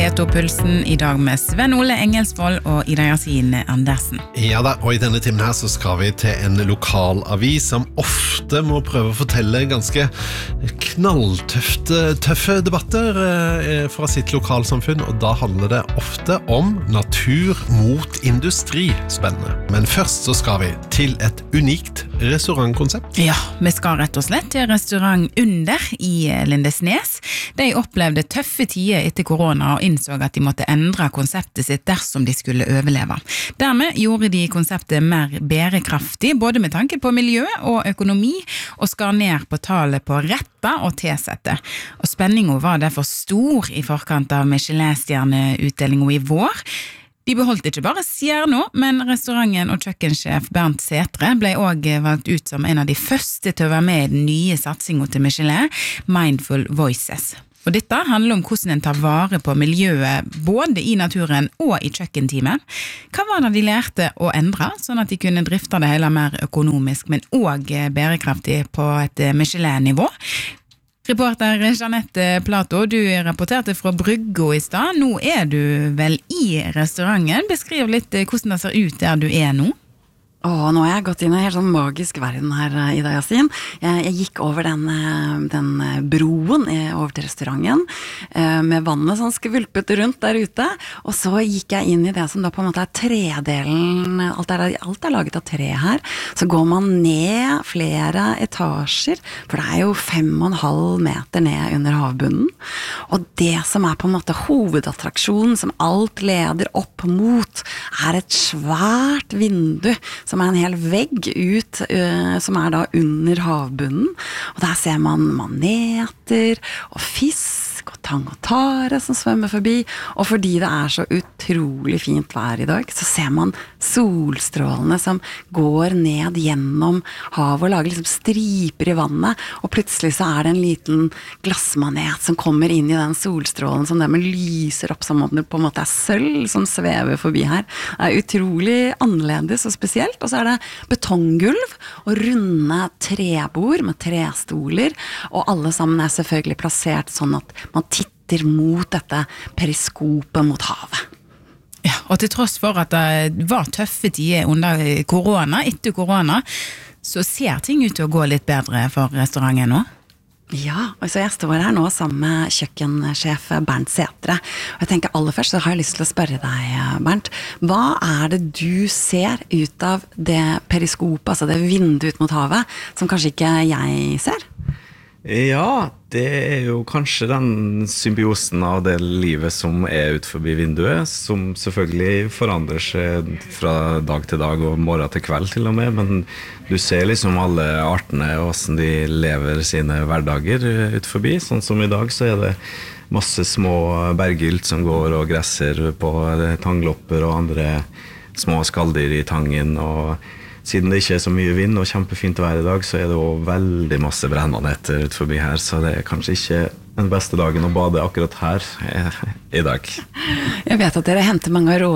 P2-pulsen I dag med Sven Ole Engelsvold og Ida Yasin Andersen. Ja da, og I denne timen her så skal vi til en lokalavis som ofte må prøve å fortelle ganske tøffe debatter fra sitt lokalsamfunn, og da handler det ofte om natur mot industri. Spennende. Men først så skal vi til et unikt restaurantkonsept. Ja, vi skal rett og slett til restaurant Under I Lindesnes. De opplevde tøffe tider etter korona og innså at de måtte endre konseptet sitt dersom de skulle overleve. Dermed gjorde de konseptet mer bærekraftig, både med tanke på miljø og økonomi, og skar ned på tallet på retter og tilsette. Og spenningen var derfor stor I forkant av Michelin-stjerneutdelingen I vår. De beholdt ikke bare stjerner, men restauranten og kjøkkensjef Bernt Sætre ble også valgt ut som en av de første til å være med I den nye satsingen til Michelin, Mindful Voices. Og dette handler om hvordan en tar vare på miljøet både I naturen og I kjøkkenteamet. Hva var det de lærte å endre, sånn at de kunne drifte det hele mer økonomisk, men også bærekraftig på et Michelin-nivå? Reporter Jeanette Plato, du rapporterte fra Bryggo I stad. Nå du vel I restauranten. Beskriv litt hvordan det ser ut der du nå. Nå har jeg gått inn I en helt sånn magisk verden her, Ida Yasin. Jeg gikk over den broen over til restauranten, med vannet som skvulpet rundt der ute, og så gikk jeg inn I det som da på en måte tredelen, alt laget av tre her. Så går man ned flere etasjer, for det jo 5,5 meter ned under havbunnen, og det som på en måte hovedattraksjonen, som alt leder opp mot, et svært vindu, som en hel vegg ut, som da under havbunnen. Og der ser man maneter og fisk og tang og tare som svømmer forbi. Og fordi det så utrolig fint vær I dag, så ser man solstrålene som går ned gjennom havet og lager liksom striper I vannet. Og plutselig så det en liten glassmanet som kommer inn I den solstrålen som det lyser opp som om det på en måte sølv som svever forbi her. Det utrolig annerledes og spesielt. Og så det betonggulv og runde trebord med trestoler, og alle sammen selvfølgelig plassert sånn at man titter mot dette periskopet mot havet. Ja, og til tross for at det var tøffe tider under korona, etter korona, så ser ting ut til å gå litt bedre for restauranten nå. Ja, og så jeg står her nå sammen med kjøkkensjef Bernt Sætre. Og jeg tenker aller først så har jeg lyst til å spørre deg, Bernt. Hva det du ser ut av det periskopet, altså det vinduet ut mot havet, som kanskje ikke jeg ser? Ja, det jo kanskje den symbiosen av det livet som ut forbi vinduet, som selvfølgelig forandrer seg fra dag til dag og morgen til kveld til og med, men du ser liksom alle artene og hvordan de lever sine hverdager ut forbi. Sånn som I dag så det masse små bergylt som går og gresser på tanglopper og andre små skalldyr I tangen, og siden det ikke så mye vind og kjempefint vær I dag, så det også veldig masse brennmaneter ut forbi her, så det kanskje ikke den beste dagen å bade akkurat her I dag. Jeg vet at dere henter mange av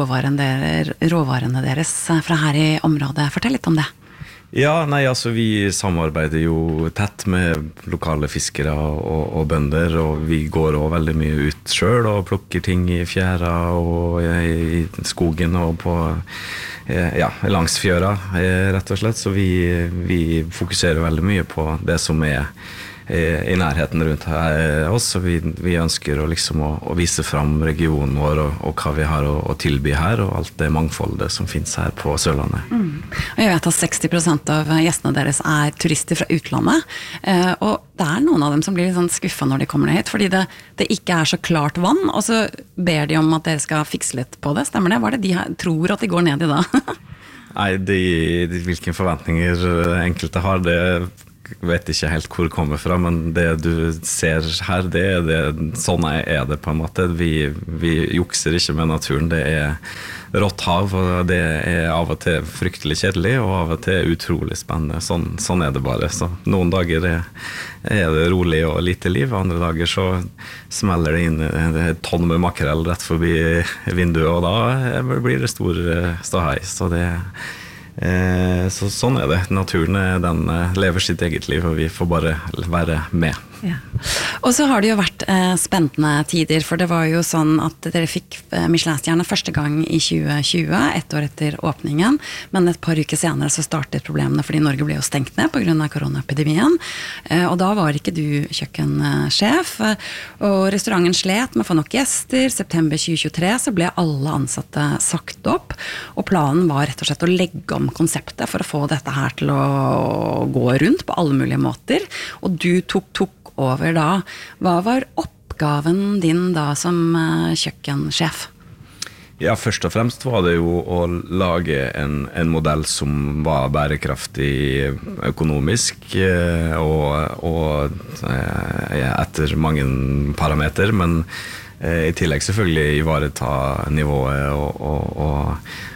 råvarene deres fra her I området. Fortell litt om det. Ja, nei, altså vi samarbeider jo tett med lokale fiskere og bønder, og vi går også veldig mye ut selv og plukker ting I fjæra og I skogen og på langs fjøra, rett og slett. Så vi fokuserer veldig mye på det som I nærheten rundt oss, og vi ønsker å vise fram regionen vår og hva vi har å tilby her, og alt det mangfoldet som finnes her på Sørlandet. Og jeg vet at 60% av gjestene deres turister fra utlandet, og det noen av dem som blir litt sånn skuffet når de kommer ned hit, fordi det ikke så klart vann, og så ber de om at dere skal fikse litt på det. Stemmer det? Hva det de tror at de går ned I da? Nei, hvilke forventninger enkelte har, det vet ikke helt hvor det kommer fra, men det du ser her, sånn det på en måte. Vi jukser ikke med naturen, det rått hav, og det av og til fryktelig kjedelig, og av og til utrolig spennende. Sånn det bare. Så noen dager det rolig og lite liv, andre dager så smeller det inn et tonn med makrell rett forbi vinduet, og da blir det stor ståhei. Så sånn det. Naturen den lever sitt eget liv, og vi får bare være med. Ja. Og så har det jo vært spennende tider, for det var jo sånn at dere fikk Michelin-stjerne første gang i 2020, ett år etter åpningen, men et par uker senere så startet problemene fordi Norge ble jo stengt ned på grunn av koronaepidemien, og da var ikke du kjøkkensjef, og restauranten slet med å få nok gjester. September 2023 så ble alle ansatte sagt opp, og planen var rett og slett å legge om konseptet for å få dette her til å gå rundt på alle mulige måter, og du tok over da. Hva var oppgaven din da som kjøkkensjef? Ja, først og fremst var det jo å lage en modell som var bærekraftig økonomisk og etter mange parameter, men i tillegg selvfølgelig ivareta nivået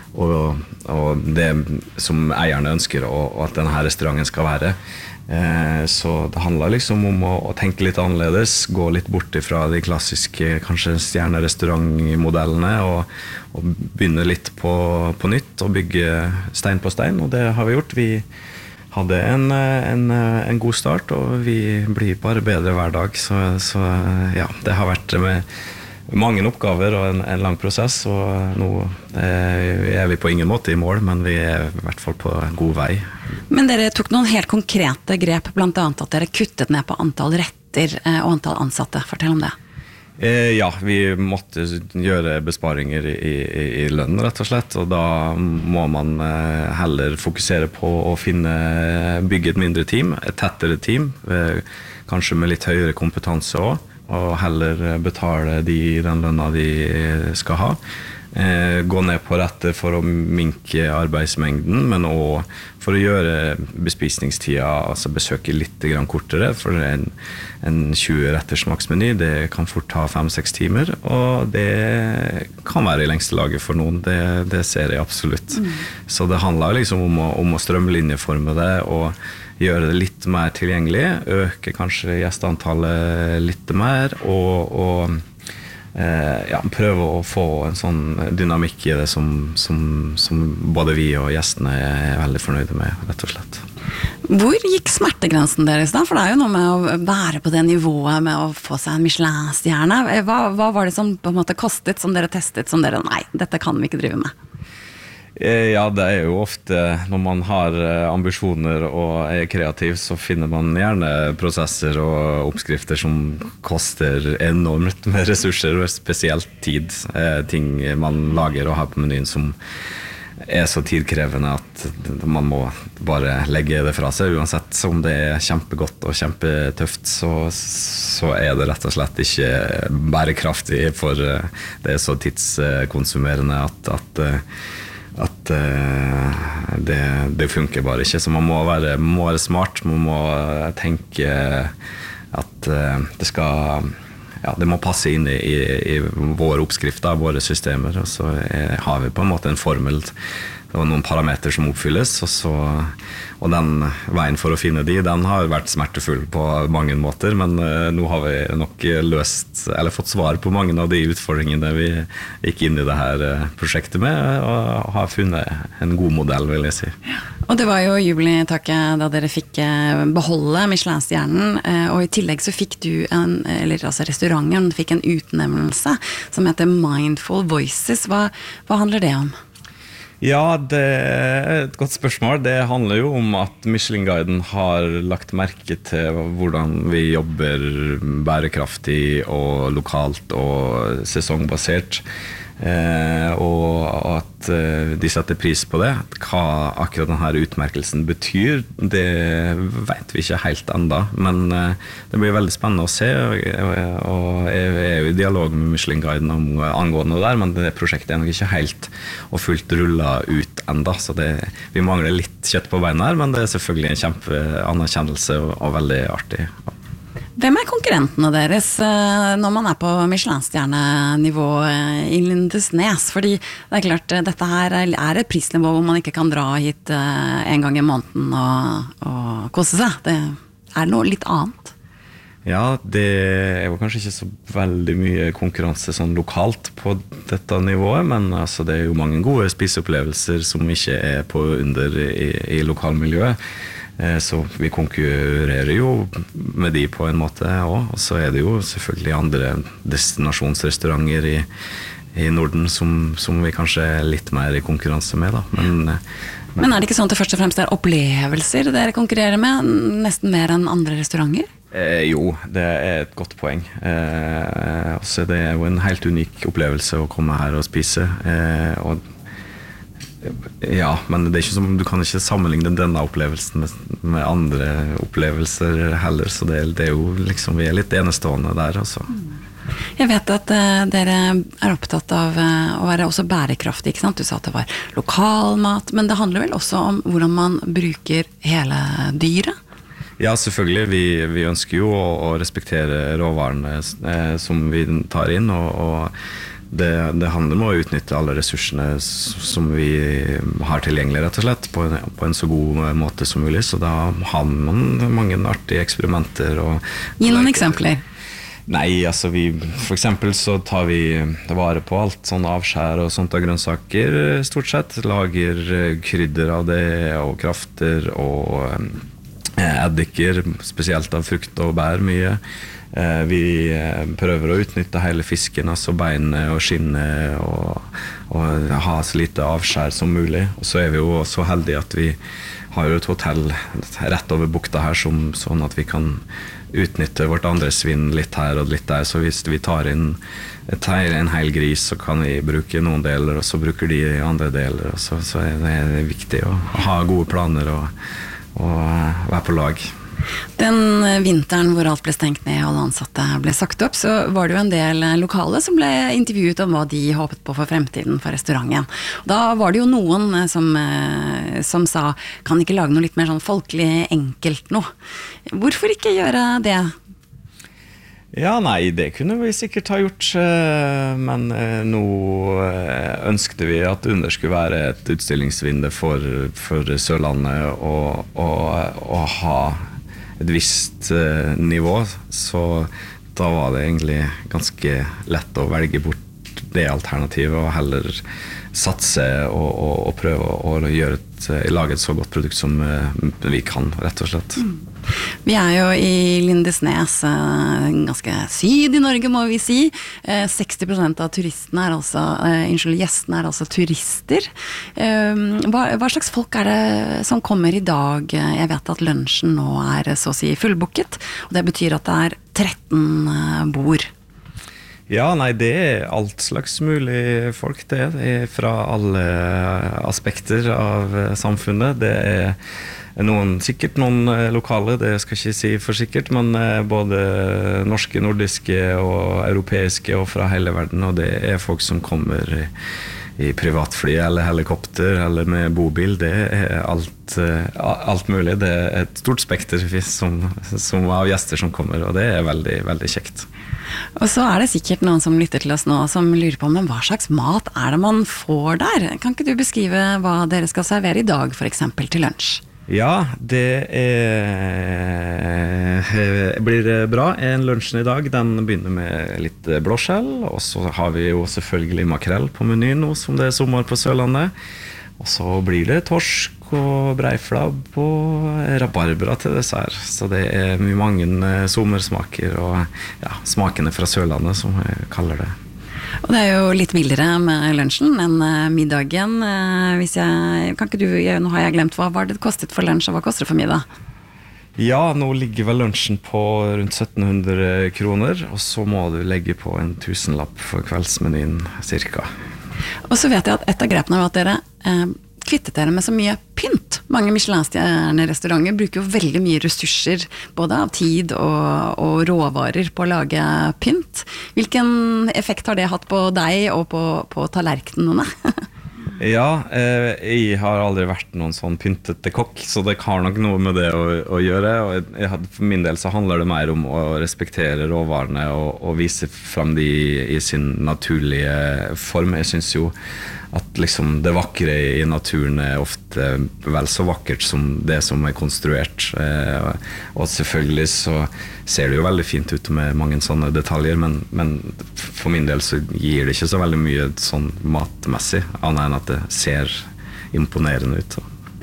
og det som eierne ønsker og at denne restauranten skal være. Så det handler liksom om å tenke litt annerledes, gå litt bort ifra de klassiske kanskje stjernerestaurantmodellene og begynne litt på nytt og bygge stein på stein, og det har vi gjort. Vi hadde en god start, og vi blir bare bedre hver dag, så ja, det har vært med mange oppgaver og en lang prosess, og nå er vi på ingen måte i mål, men vi er i hvert fall på god vei. Men dere tok noen helt konkrete grep, blant annet at dere kuttet ned på antall retter og antall ansatte. Fortell om det. Ja, vi måtte gjøre besparinger i lønn, rett og slett, og da må man heller fokusere på å bygge et mindre team, et tettere team, kanskje med litt høyere kompetanse også, og heller betale den lønna de skal ha. Gå ned på retter for å minke arbeidsmengden, men også for å gjøre bespisningstida, altså besøke litt grann kortere, for en 20 retters maksmeny, det kan fort ta 5-6 timer, og det kan være i lengste laget for noen, det ser jeg absolutt. Så det handler liksom om å strømlinjeforme det, og gjøre det litt mer tilgjengelig, øke kanskje gjesteantallet litt mer, og prøve å få en sånn dynamikk i det som både vi og gjestene er veldig fornøyde med, rett og slett. Hvor gikk smertegrensen deres da? For det er jo noe med å være på det nivået med å få seg en Michelin-stjerne. Hva var det som på en måte kostet, som dere testet, som dere, nei, dette kan vi ikke drive med? Ja, det er jo ofte når man har ambisjoner og er kreativ, så finner man gjerne prosesser og oppskrifter som koster enormt med ressurser, og spesielt tid. Ting man lager og har på menyen som er så tidkrevende at man må bare legge det fra seg. Uansett om det er kjempegodt og kjempetøft, så er det rett og slett ikke bærekraftig, for det er så tidskonsumerende at det funker bare ikke. Så man må være smart, man må tenke at det må passe inn i våre oppskrifter, våre systemer, og så har vi på en måte en formel og noen parameter som oppfylles, og den veien for å finne den har vært smertefull på mange måter, men nå har vi nok fått svar på mange av de utfordringene vi gikk inn i det her prosjektet med, og har funnet en god modell, vil jeg si. Og det var jo jubileetaket da dere fikk beholde Michelin-stjernen, og i tillegg så fikk restauranten fikk en utnevnelse som heter Mindful Voices. Hva handler det om? Ja, det er et godt spørsmål. Det handler jo om at Michelin-guiden har lagt merke til hvordan vi jobber bærekraftig og lokalt og sesongbasert, og at de setter pris på det. Hva akkurat denne utmerkelsen betyr, det vet vi ikke helt enda, men det blir veldig spennende å se, og jeg er jo i dialog med Michelin-guiden angående det der, men det prosjektet er nok ikke helt og fullt rullet ut enda, så vi mangler litt kjøtt på beina her, men det er selvfølgelig en kjempeanerkjennelse og veldig artig. Hvem er konkurrentene deres når man er på Michelin-stjernenivå i Lindesnes? Fordi det er klart, dette her er et prisnivå hvor man ikke kan dra hit en gang i måneden og kose seg. Det er noe litt annet. Ja, det er jo kanskje ikke så veldig mye konkurranse sånn lokalt på dette nivået, men altså, det er jo mange gode spiseopplevelser som ikke er på under i lokalmiljøet. Så vi konkurrerer jo med de på en måte også, og så det jo selvfølgelig andre destinasjonsrestauranter i Norden som vi kanskje litt mer i konkurranse med da, Men det ikke sånn at det først og fremst opplevelser dere konkurrerer med, nesten mer enn andre restauranter? Jo, det et godt poeng. Altså, det jo en helt unik opplevelse å komme her og spise, og ja, men det ikke som, du kan ikke sammenligne denne opplevelsen med andre opplevelser heller, så det jo liksom, vi litt enestående der altså. Jeg vet at dere opptatt av å være også bærekraftig, ikke sant? Du sa at det var lokalmat, men det handler vel også om hvordan man bruker hele dyret? Ja, selvfølgelig. Vi ønsker jo å respektere råvarene som vi tar inn, og det handler om å utnytte alle ressursene som vi har tilgjengelig, rett og slett, på en så god måte som mulig. Så da har man mange artige eksperimenter. Gi noen eksempler. Nei, altså for eksempel så tar vi vare på alt sånn avskjær og sånt av grønnsaker, stort sett. Lager krydder av det, og krafter, og eddiker, spesielt av frukt og bær mye. Vi prøver å utnytte hele fisken, altså beinet og skinnet, og ha så lite avskjær som mulig. Og så vi jo så heldige at vi har jo et hotell rett over bukta her, sånn at vi kan utnytte vårt andre svinn litt her og litt der. Så hvis vi tar inn en hel gris, så kan vi bruke noen deler, og så bruker de andre deler. Og så det viktig å ha gode planer og være på lag. Den vinteren hvor alt ble stengt ned og alle ansatte ble sagt opp, så var det jo en del lokale som ble intervjuet om hva de håpet på for fremtiden for restauranten. Da var det jo noen som sa, kan ikke lage noe litt mer sånn folkelig enkelt nå? Hvorfor ikke gjøre det? Ja, nei, det kunne vi sikkert ha gjort, men nå ønskte vi at Under skulle være et utstillingsvindu for Sørlandet og ha et visst nivå, så da var det egentlig ganske lett å velge bort det alternativet og heller satse og prøve å lage et så godt produkt som vi kan, rett og slett. Vi jo i Lindesnes, ganske syd i Norge må vi si. 60% av turistene gjestene altså turister. Hva slags folk det som kommer i dag? Jeg vet at lunsjen nå så å si fullbooket, og det betyr at det 13 bord. Ja, nei, det alt slags mulig folk, det fra alle aspekter av samfunnet. Det sikkert noen lokale, det skal jeg ikke si for sikkert, men både norske, nordiske og europeiske og fra hele verden, og det folk som kommer i privatfly eller helikopter eller med bobil, det alt mulig. Det et stort spekter som av gjester som kommer, og det veldig, veldig kjekt. Og så det sikkert noen som lytter til oss nå som lurer på, men hva slags mat det man får der? Kan ikke du beskrive hva dere skal servere i dag, for eksempel til lunsj? Ja, det blir bra. Lunsjen i dag, den begynner med litt blåskjell, og så har vi jo selvfølgelig makrell på menyen nå, som det sommer på Sørlandet. Og så blir det torsk og breiflabb og rabarbra til dessert. Så det mye mange sommersmaker og smakene fra Sørlandet, som jeg kaller det. Og det jo litt mildere med lunsjen enn middagen. Nå har jeg glemt, hva var det kostet for lunsj, og hva koster det for middag? Ja, nå ligger vel lunsjen på rundt 1700 kroner, og så må du legge på en 1000-lapp for kveldsmenyen, cirka. Og så vet jeg at et av grepene var at dere kvittet dere med så mye pynt. Mange Michelin-restauranter bruker jo veldig mye ressurser, både av tid og råvarer på å lage pynt. Hvilken effekt har det hatt på deg og på tallerkenene? Ja, jeg har aldri vært noen sånn pyntete kokk, så det har nok noe med det å gjøre. Og for min del så handler det mer om å respektere råvarene og vise frem de i sin naturlige form. Jeg synes jo at liksom det vakre i naturen ofte vel så vakkert som det som konstruert. Og selvfølgelig så ser det jo veldig fint ut med mange sånne detaljer, men for min del så gir det ikke så veldig mye sånn matmessig, annet enn at det ser imponerende ut.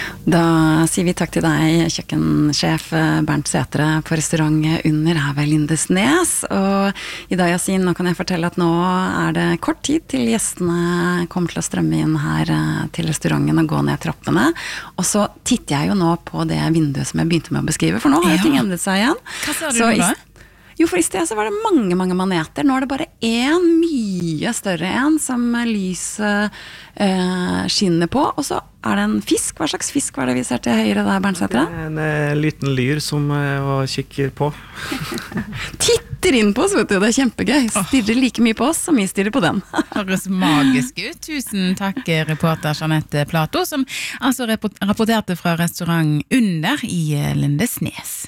Da sier vi takk til deg, kjøkkensjef Bernt Sætre på restaurant Under her ved Lindesnes. Og i dag, Yasin, nå kan jeg fortelle at nå det kort tid til gjestene kommer til å strømme inn her til restauranten og gå ned trappene. Og så titter jeg jo nå på det vinduet som jeg begynte med å beskrive, for nå har jo ting endret seg igjen. Hva sa du nå da? Jo, for i sted så var det mange maneter. Nå det bare en mye større en som lyset skinner på. Og så det en fisk. Hva slags fisk var det vi ser til høyre der, Bernt Sætre? En liten lyr som jeg kikker på. Titter inn på oss, vet du. Det kjempegøy. Stirrer like mye på oss som vi stirrer på den. Høres magisk ut. Tusen takk, reporter Jeanette Plato, som altså rapporterte fra restaurant Under i Lindesnes.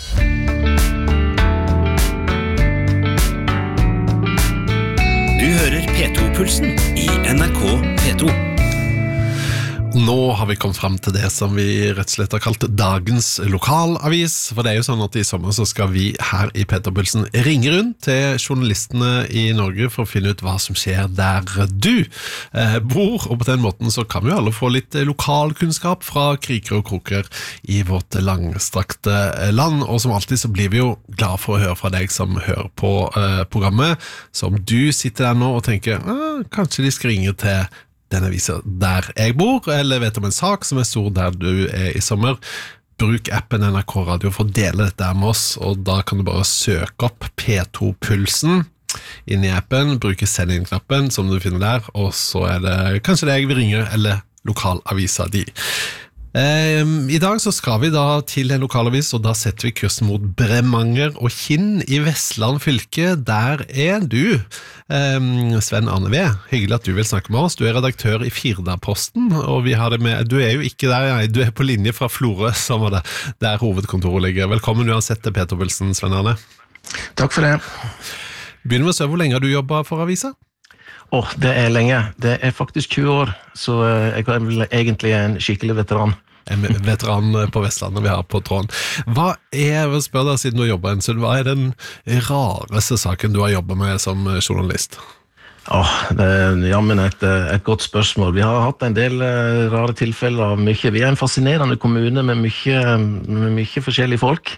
Du hører P2-pulsen i NRK P2. Nå har vi kommet frem til det som vi rett og slett har kalt dagens lokalavis, for det jo sånn at i sommer så skal vi her i P2-pulsen ringe rundt til journalistene i Norge for å finne ut hva som skjer der du bor, og på den måten så kan vi alle få litt lokalkunnskap fra kriker og kroker i vårt langstrakte land, og som alltid så blir vi jo glad for å høre fra deg som hører på programmet, som du sitter der nå og tenker, kanskje de skal ringe til denne viser der jeg bor, eller vet om en sak som stor der du i sommer. Bruk appen NRK Radio for å dele dette med oss, og da kan du bare søke opp P2-pulsen inn i appen, bruke send inn-knappen som du finner der, og så det kanskje det jeg vil ringe, eller lokalavisa di. I dag så skal vi da til en lokalavis, og da setter vi kursen mot Bremanger og Kinn i Vestland fylke. Der du, Sven Arne V. Hyggelig at du vil snakke med oss. Du redaktør i Firdaposten, og vi har det med, du jo ikke der, du på linje fra Florø, som var det, der hovedkontoret ligger. Velkommen uansett til P2-pulsen, Sven Arne. Takk for det. Begynner med å se hvor lenge har du jobbet for avisa? Det lenge. Det faktisk 20 år, så jeg vel egentlig en skikkelig veteran. En veteran på Vestlandet vi har på tråden. Jeg vil spørre deg, siden du har jobbet en stund, hva den rareste saken du har jobbet med som journalist? Det jammen et godt spørsmål. Vi har hatt en del rare tilfeller av mye. Vi en fascinerende kommune med mye forskjellige folk.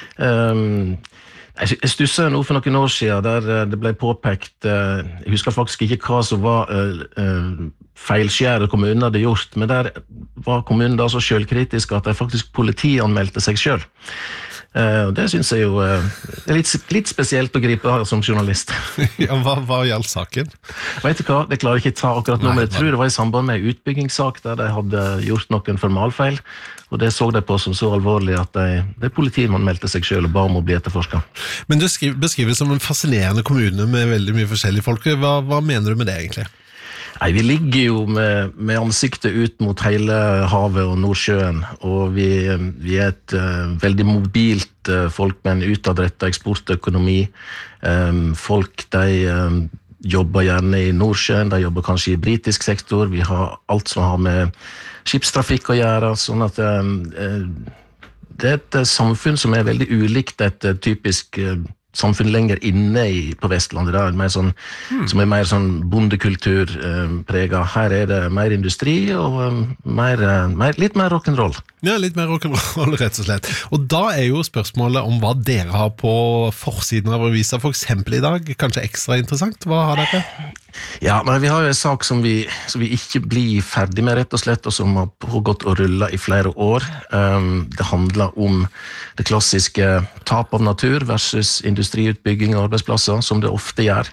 Jeg stusset nå for noen år siden der det ble påpekt, jeg husker faktisk ikke hva som var feilskjære kommunen hadde gjort, men der var kommunen da så selvkritisk at de faktisk politianmeldte seg selv. Det synes jeg jo litt spesielt å gripe av som journalist. Ja, hva gjaldt saken? Vet du hva, det klarer jeg ikke ta akkurat nå, men jeg tror det var i samband med en utbyggingssak der de hadde gjort noen formalfeil, og det så de på som så alvorlig at det politiet meldte seg selv og ba om å bli etterforsket. Men du beskriver det som en fascinerende kommune med veldig mye forskjellige folk. Hva mener du med det egentlig? Nei, vi ligger jo med ansiktet ut mot hele havet og Nordsjøen, og vi et veldig mobilt folk med en utadrettet eksportøkonomi. Folk, de jobber gjerne i Nordsjøen, de jobber kanskje i britisk sektor, vi har alt som har med skipstrafikk å gjøre, sånn at det et samfunn som veldig ulikt et typisk samfunn lenger inne på Vestlandet, det mer sånn, som mer sånn bondekultur preget. Her det mer industri og litt mer rock'n'roll. Ja, litt mer rock'n'roll, rett og slett. Og da jo spørsmålet om hva dere har på forsiden av avisa, for eksempel i dag, kanskje ekstra interessant. Hva har dere? Ja, men vi har jo en sak som vi ikke blir ferdig med, rett og slett, og som har pågått og rullet i flere år. Det handler om det klassiske tap av natur versus industriutbygging og arbeidsplasser, som det ofte gjør.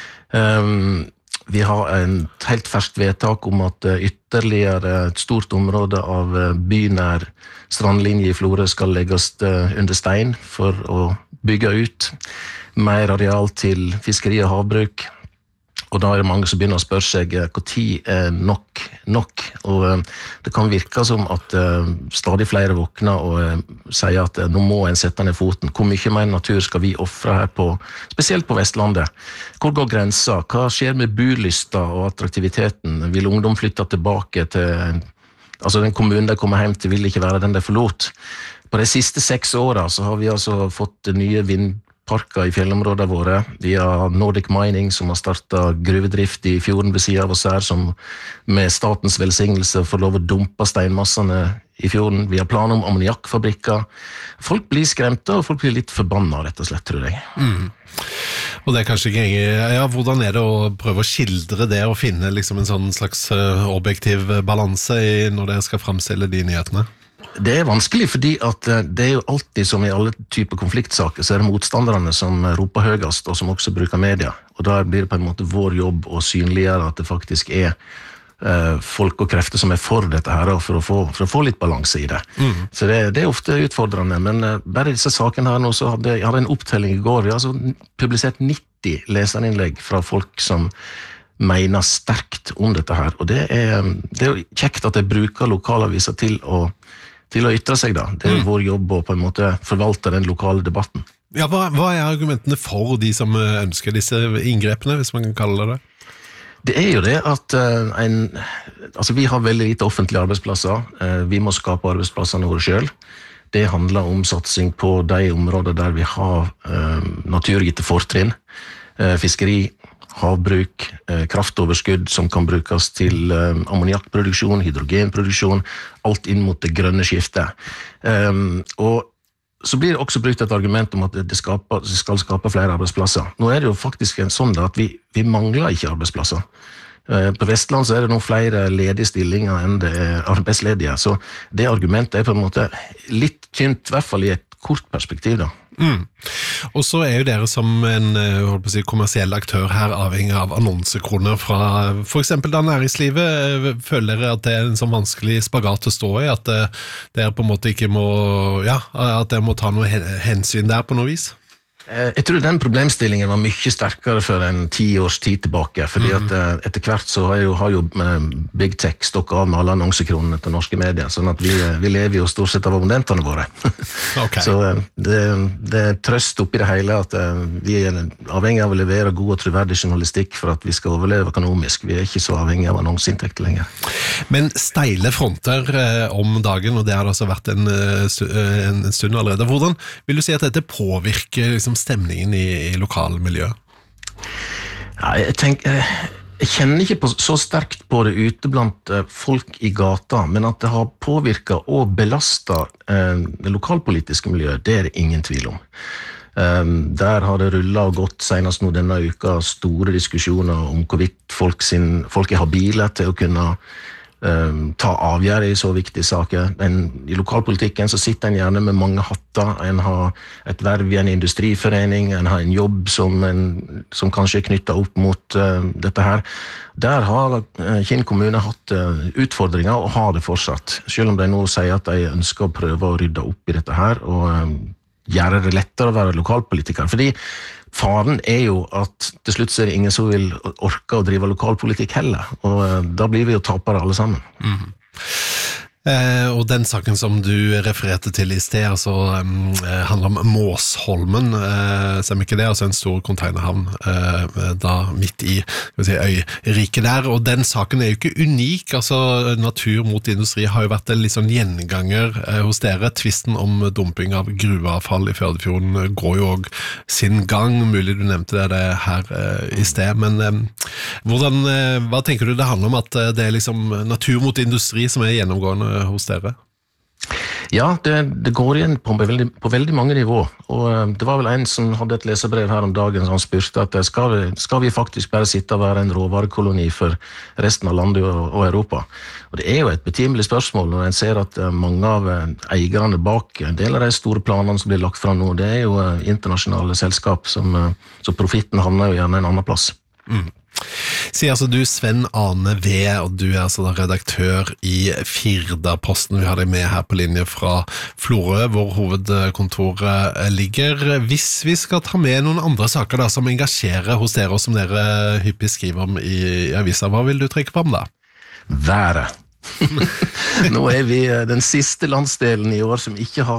Vi har et helt ferskt vedtak om at ytterligere et stort område av bynær strandlinje i Florø skal legges under stein for å bygge ut mer areal til fiskeri og havbruk. Og da det mange som begynner å spørre seg hvor tid nok, og det kan virke som at stadig flere våkner og sier at nå må en sette ned foten. Hvor mye mer natur skal vi offre her spesielt på Vestlandet? Hvor går grensa? Hva skjer med bolysta og attraktiviteten? Vil ungdom flytte tilbake til, altså den kommunen de kommer hjem til vil ikke være den de forlot? På de siste 6 årene så har vi altså fått nye vindparker i fjellområdene våre. Vi har Nordic Mining som har startet gruvedrift i fjorden ved siden av oss her, som med statens velsignelse får lov å dumpe steinmassene i fjorden. Vi har planer om ammoniakkfabrikker. Folk blir skremte, og folk blir litt forbanna, rett og slett, tror jeg. Og det er kanskje ikke ja, hvordan er det å prøve å skildre det og finne liksom en sånn slags objektiv balanse når dere skal fremstille de nyhetene? Det er vanskelig, fordi at det er jo alltid som i alle typer konfliktsaker, så er det motstanderne som roper høyest, og som også bruker media. Og da blir det på en måte vår jobb å synliggjøre at det faktisk er folk og krefter som er for dette her, for å få litt balanse i det. Så det er ofte utfordrende, men bare i disse sakene her nå, så hadde jeg en opptelling i går. Vi har altså publisert 90 leserinnlegg fra folk som mener sterkt om dette her, og det er jo kjekt at jeg bruker lokalaviser til å ytre seg da. Det er jo vår jobb å på en måte forvalte den lokale debatten. Ja, hva er argumentene for de som ønsker disse inngrepene, hvis man kan kalle det det? Det er jo det at vi har veldig lite offentlige arbeidsplasser. Vi må skape arbeidsplassene våre selv. Det handler om satsing på de områder der vi har naturgitte fortrinn. Fiskeri, havbruk, kraftoverskudd som kan brukes til ammoniakkproduksjon, hydrogenproduksjon, alt inn mot det grønne skiftet. Og så blir det også brukt et argument om at det skal skape flere arbeidsplasser. Nå er det jo faktisk sånn at vi mangler ikke arbeidsplasser. På Vestland så er det nå flere ledige stillinger enn det er arbeidsledige, så det argumentet er på en måte litt tynt, i hvert fall i et kort perspektiv da. Og så er jo dere som en kommersiell aktør her avhengig av annonsekroner fra for eksempel da næringslivet. Føler dere at det er en sånn vanskelig spagat å stå i, at dere på en måte ikke må, at dere må ta noe hensyn der på noe vis? Jeg tror den problemstillingen var mye sterkere for en 10 års tid tilbake, fordi at etter hvert så har jo Big Tech stokket av med alle annonsekronene til norske medier, sånn at vi lever jo stort sett av abonnentene våre. Okay. Så det er trøst oppi det hele at vi er avhengig av å levere god og troverdig journalistikk for at vi skal overleve økonomisk. Vi er ikke så avhengig av annonseinntekter lenger. Men steile fronter om dagen, og det har altså vært en stund allerede. Hvordan vil du si at dette påvirker liksom stemningen i lokalmiljøet? Ja, jeg kjenner ikke så sterkt på det ute blant folk i gata, men at det har påvirket og belastet det lokalpolitiske miljøet, det er det ingen tvil om. Der har det rullet og gått senest nå denne uka store diskusjoner om hvorvidt folk er habile til å kunne ta avgjør i så viktige saker. I lokalpolitikken så sitter en gjerne med mange hatter. En har et verv i en industriforening, en har en jobb som kanskje er knyttet opp mot dette her. Der har Kinn kommune hatt utfordringer og har det fortsatt. Selv om de nå sier at de ønsker å prøve å rydde opp i dette her og gjøre det lettere å være lokalpolitiker. Fordi faren er jo at til slutt så er det ingen som vil orke å drive lokalpolitikk heller, og da blir vi jo tapere alle sammen. Og den saken som du refererte til i sted, altså handler om Måsholmen, som ikke det, altså en stor containerhavn da midt i øyriket der, og den saken er jo ikke unik, altså Natur mot industri har jo vært en litt sånn gjenganger hos dere. Tvisten om dumping av gruveavfall i Førdefjorden går jo også sin gang, mulig du nevnte det her i sted, men hva tenker du det handler om at det er liksom natur mot industri som er gjennomgående hos dere? Ja, det går igjen på veldig mange nivå, og det var vel en som hadde et leserbrev her om dagen som spurte at skal vi faktisk bare sitte og være en råvarekoloni for resten av landet og Europa? Og det er jo et betimelig spørsmål når en ser at mange av eierne bak en del av de store planene som blir lagt fram nå, det er jo internasjonale selskap så profitten havner jo gjerne en annen plass. Sier altså du Sven Arne V, og du er altså redaktør i Firda-posten. Vi har deg med her på linje fra Florø, hvor hovedkontoret ligger. Hvis vi skal ta med noen andre saker da, som engasjerer hos dere, og som dere hyppig skriver om i avisa, hva vil du trekke fram da? Været. Nå er vi den siste landsdelen i år som ikke har hatt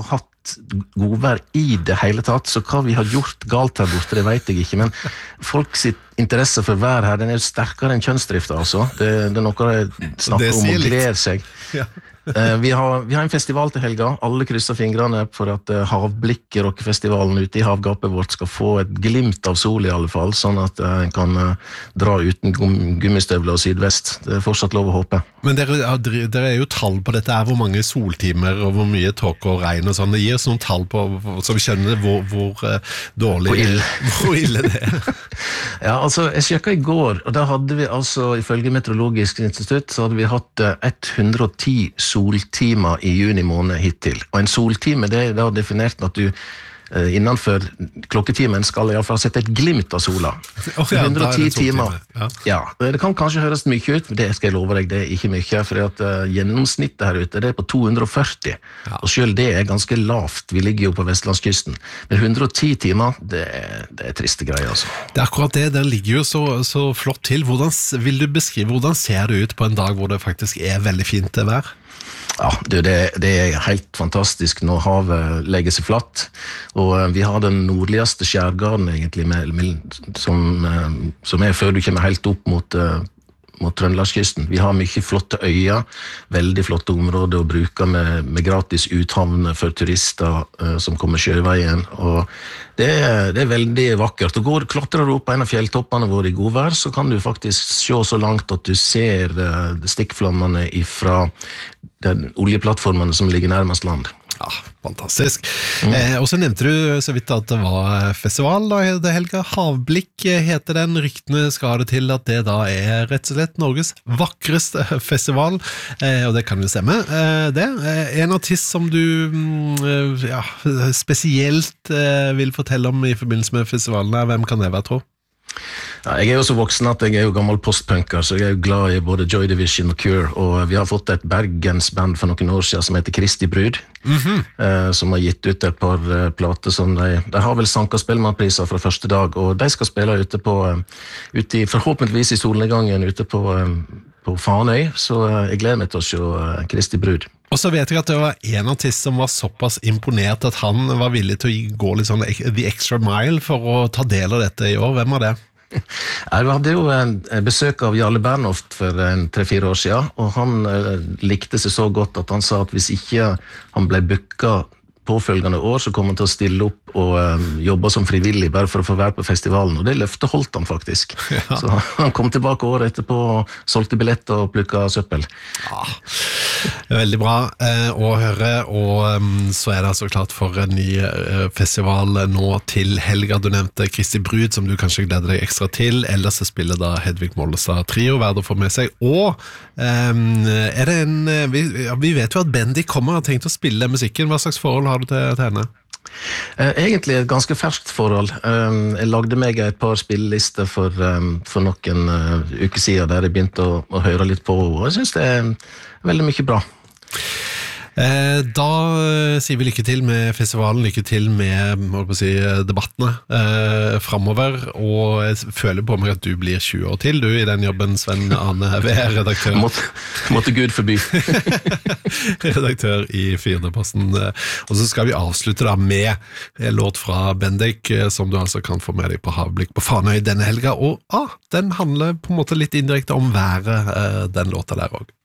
vært godvær i det hele tatt, så hva vi har gjort galt her borte, det vet jeg ikke, men folk sitt interesse for vær her, den jo sterkere enn kjønnsdrifta, altså. Det er noe de snakker om og gleder seg. Ja. Vi har en festival til helga. Alle krysser fingrene for at Havblikk rockefestivalen ute i havgapet vårt skal få et glimt av sol i alle fall, sånn at en kan dra uten gummistøvler og sydvest. Det er fortsatt lov å håpe. Men dere jo tall på dette hvor mange soltimer og hvor mye tåke og regn og sånn. Det gir oss noen tall på, så vi skjønner hvor dårlig hvor ille det Ja, altså, jeg sjekket i går, og da hadde vi altså, ifølge Meteorologisk institutt, så hadde vi hatt 110 soltimer i juni måned hittil. Og en soltime, det da definert at du innenfor klokketimen skal i alle fall sette et glimt av sola. 110 timer. Ja, det kan kanskje høres mye ut, men det skal jeg love deg, det ikke mye, for at gjennomsnittet her ute, det på 240, og selv det ganske lavt. Vi ligger jo på Vestlandskysten. Men 110 timer, det triste greier, altså. Det akkurat det, den ligger jo så flott til. Vil du beskrive, hvordan ser det ut på en dag hvor det faktisk veldig fint vær? Ja, det helt fantastisk når havet legger seg flatt, og vi har den nordligste skjærgarden egentlig, som før du kommer helt opp mot Trøndelagskysten. Vi har mye flotte øyer, veldig flotte områder å bruke med gratis uthavn for turister som kommer sjøveien, og det veldig vakkert. Og klatrer du opp på en av fjelltoppene våre i godvær, så kan du faktisk se så langt at du ser stikkflammene fra den oljeplattformene som ligger nærmest land. Ja, fantastisk. Og så nevnte du så vidt at det var festival da, det helga. Havblikk heter den. Ryktene skal det til at det da rett og slett Norges vakreste festival, og det kan jo stemme. En artist som du spesielt vil fortelle om i forbindelse med festivalen, hvem kan det være, tro? Ja, jeg jo så voksen at jeg jo gammel postpunker, så jeg jo glad i både Joy Division og Cure, og vi har fått et Bergensband for noen år siden som heter Kristi Brud, som har gitt ut et par plater som de har vel sanket Spellemannpriser fra første dag, og de skal spille ute forhåpentligvis i solnedgangen ute på Fanøy, så jeg gleder meg til å se Kristi Brud. Og så vet jeg at det var en artist som var såpass imponert at han var villig til å gå litt sånn the extra mile for å ta del av dette i år. Hvem var det? Jeg hadde jo en besøk av Jarle Bernhoft for 3-4 år siden, og han likte seg så godt at han sa at hvis ikke han ble booket påfølgende år, så kom han til å stille opp og jobbe som frivillig, bare for å få være på festivalen, og det løftet holdt han faktisk. Ja. Så han kom tilbake året etterpå, solgte billetter og plukket søppel. Ja, veldig bra å høre, og så det altså klart for en ny festival nå til helga. Du nevnte Kristi Brud, som du kanskje gleder deg ekstra til, ellers så spiller da Hedvig Mollestad Trio, verdt å få med seg, og vi vet jo at Bendik kommer og har tenkt å spille musikken. Hva slags forhold har du til henne? Egentlig et ganske ferskt forhold. Jeg lagde meg et par spillelister for noen uker siden, der jeg begynte å høre litt på, og jeg synes det veldig mye bra. Da sier vi lykke til med festivalen, lykke til med debattene fremover, og jeg føler på meg at du blir 20 år til, du, i den jobben, Sven Arne redaktør. Måtte Gud forby. Redaktør i Firdaposten. Og så skal vi avslutte da med en låt fra Bendik, som du altså kan få med deg på Havblikk på Fanøy denne helga, og den handler på en måte litt indirekte om været, den låta der også.